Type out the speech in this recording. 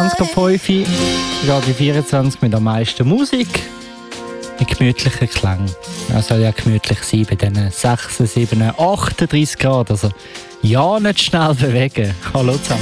20.05 Radio 24 mit am meisten Musik. Mit gemütlichen Klang. Es soll ja gemütlich sein bei diesen 6, 7, 38 Grad. Also ja, nicht schnell bewegen. Hallo zusammen.